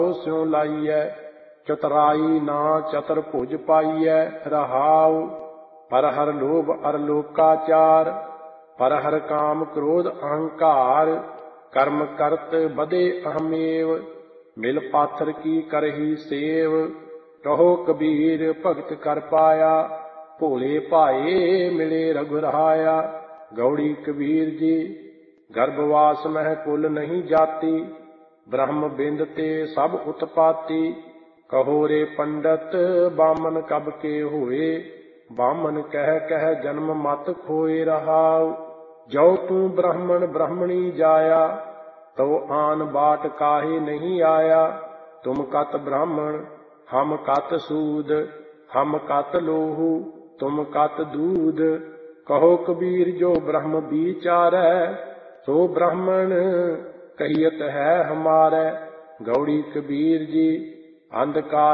स्यों लाइय, चतुराई ना चतुर भुज पाइय। रहाउ पर हर लोभ अर लोकाचार, पर हर काम क्रोध अहंकार। कर्म करत बदे अहमेव, मिल पाथर की करही सेव। कहो कबीर भगत कर पाया, भोले भाए मिले रघुराया। गौड़ी कबीर जी गर्भवास मह कुल नहीं जाती, ब्रह्म बिंद ते सब उत्पाती। कहो रे पंडित बामन कब के हुए, बामन कह कह जन्म मत खोए। रहाउ जो तू ब्राह्मण ब्राह्मणी जाया, तो आन बाट काहे नहीं आया। तुम कत ब्राह्मण हम कत सूद, हम कत लोहू तुम कत दूध। कहो कबीर जो ब्रह्म विचारै, सो ब्राह्मण कहियत है हमारे। गौड़ी कबीर जी अंधकार